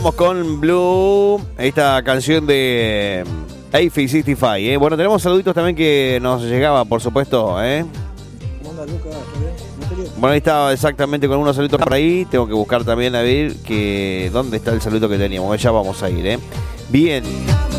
Vamos con Blue, esta canción de A65, ¿eh? Bueno, tenemos saluditos también que nos llegaba, por supuesto, ¿eh? ¿Cómo anda, Lucas? ¿Todo bien? Bueno, ahí estaba exactamente con unos saluditos por ahí. Tengo que buscar también a ver que dónde está el saludo que teníamos. Ya vamos a ir, ¿eh? Bien.